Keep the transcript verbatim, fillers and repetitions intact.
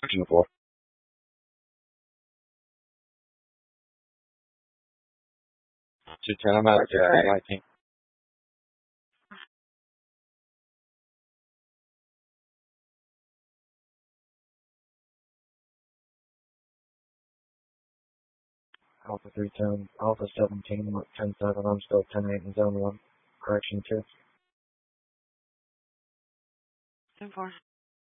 Correction four. two ten, I'm out of Okay. lighting. Alpha three ten, Alpha seventeen, ten seven, I'm still ten eight in zone one. Correction two. ten four.